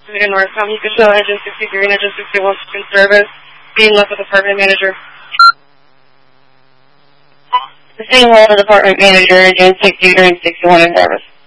City Northcom. You can show engine 63 and engine 61 in service. Being left with department manager. The same role, the department manager, engine 63 and 61 in service.